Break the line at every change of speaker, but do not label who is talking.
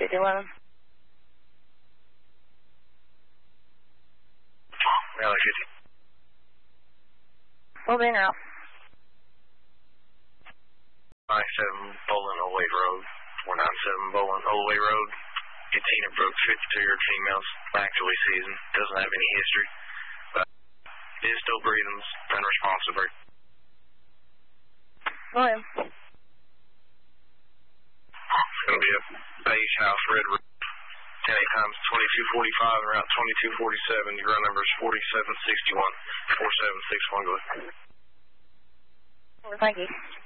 5011.
Rally 50.
Moving out.
97 Bowling Old Way Road. 497 Bowling Old Way Road. 18 Brooks, 52-year females, actually season, doesn't have any history, but is still breathing, unresponsive.
Go ahead.
It's going to be a beige house, red roof. 10 times 2245 and route 2247. Your run number is 4761. 4761, go ahead.
Thank you.